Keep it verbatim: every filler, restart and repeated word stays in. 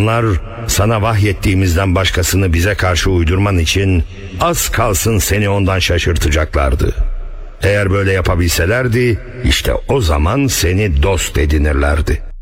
Onlar sana vahyettiğimizden başkasını bize karşı uydurman için az kalsın seni ondan şaşırtacaklardı. Eğer böyle yapabilselerdi, işte o zaman seni dost edinirlerdi.